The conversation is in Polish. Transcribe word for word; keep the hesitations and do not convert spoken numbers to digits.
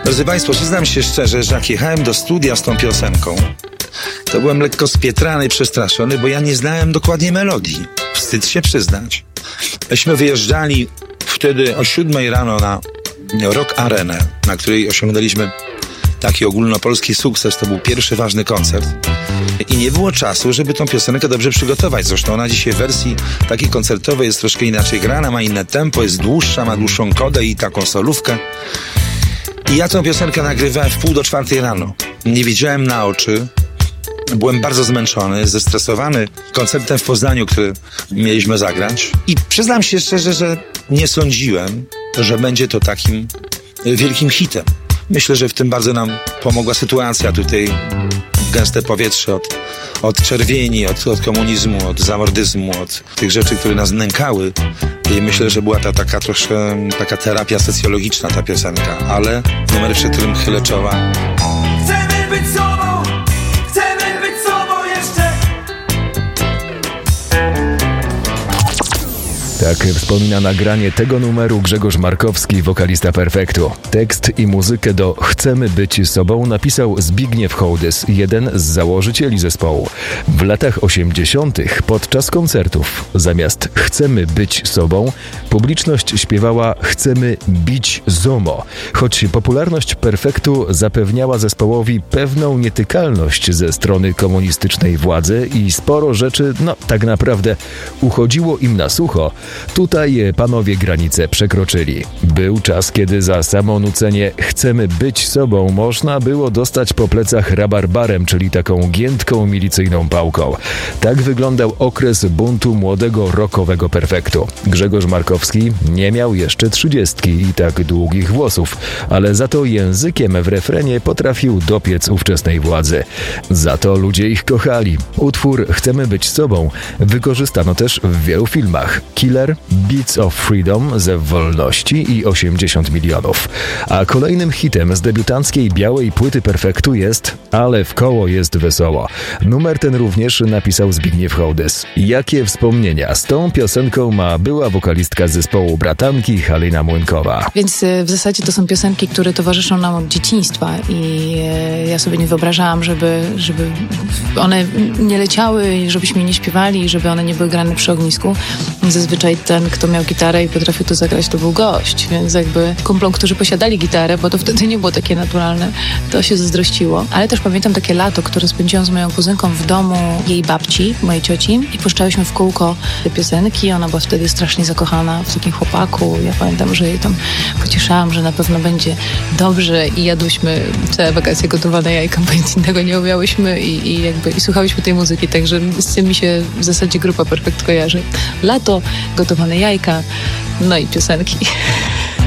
Drodzy Państwo, przyznam się szczerze, że jak jechałem do studia z tą piosenką, to byłem lekko spietrany i przestraszony, bo ja nie znałem dokładnie melodii. Wstyd się przyznać. Myśmy wyjeżdżali wtedy o siódmej rano na Rock Arenę, na której osiągnęliśmy taki ogólnopolski sukces. To był pierwszy ważny koncert. I nie było czasu, żeby tą piosenkę dobrze przygotować. Zresztą ona dzisiaj w wersji takiej koncertowej jest troszkę inaczej grana, ma inne tempo, jest dłuższa, ma dłuższą kodę i taką solówkę. I ja tę piosenkę nagrywałem w pół do czwartej rano. Nie widziałem na oczy. Byłem bardzo zmęczony, zestresowany koncertem w Poznaniu, który mieliśmy zagrać. I przyznam się szczerze, że nie sądziłem, że będzie to takim wielkim hitem. Myślę, że w tym bardzo nam pomogła sytuacja tutaj, gęste powietrze od, od czerwieni, od, od komunizmu, od zamordyzmu, od tych rzeczy, które nas nękały. I myślę, że była ta taka troszkę taka terapia socjologiczna, ta piosenka, ale numer, przed którym chylę czoła. Chcemy być sobą, chcemy być sobą jeszcze. Tak wspomina nagranie tego numeru Grzegorz Markowski, wokalista Perfektu. Tekst i muzykę do Chcemy być sobą napisał Zbigniew Hołdys, jeden z założycieli zespołu. W latach osiemdziesiątych podczas koncertów zamiast Chcemy być sobą publiczność śpiewała Chcemy bić zomo. Choć popularność Perfektu zapewniała zespołowi pewną nietykalność ze strony komunistycznej władzy i sporo rzeczy, no tak naprawdę uchodziło im na sucho, tutaj panowie granice przekroczyli. Był czas, kiedy za samo nucenie Chcemy być sobą można było dostać po plecach rabarbarem, czyli taką giętką milicyjną pałką. Tak wyglądał okres buntu młodego rockowego Perfektu. Grzegorz Markowski nie miał jeszcze trzydziestki i tak długich włosów, ale za to językiem w refrenie potrafił dopiec ówczesnej władzy. Za to ludzie ich kochali. Utwór Chcemy być sobą wykorzystano też w wielu filmach. Killer, Beats of Freedom, Zew Wolności i osiemdziesiąt milionów. A kolejnym hitem z debiutanckiej białej płyty Perfektu jest Ale w koło jest wesoło. Numer ten również napisał Zbigniew Hołdys. Jakie wspomnienia z tą piosenką ma była wokalistka zespołu Bratanki Halina Młynkowa? Więc w zasadzie to są piosenki, które towarzyszą nam od dzieciństwa i ja sobie nie wyobrażałam, żeby, żeby one nie leciały, żebyśmy nie śpiewali, żeby one nie były grane przy ognisku. Zazwyczaj ten, kto miał gitarę i potrafił to zagrać, to był gość, więc jakby kumplom, którzy posiadali gitarę, bo to wtedy nie było takie naturalne, to się zazdrościło. Ale też pamiętam takie lato, które spędziłam z moją kuzynką w domu jej babci, mojej cioci i puszczałyśmy w kółko te piosenki. Ona była wtedy strasznie zakochana w takim chłopaku. Ja pamiętam, że jej tam pocieszałam, że na pewno będzie dobrze i jadłyśmy te wakacje gotowane jajka, bo nic innego nie umiałyśmy i, i jakby i słuchałyśmy tej muzyki, także z tym mi się w zasadzie grupa Perfekt kojarzy. Lato, gotowane jajka, no i piosenki.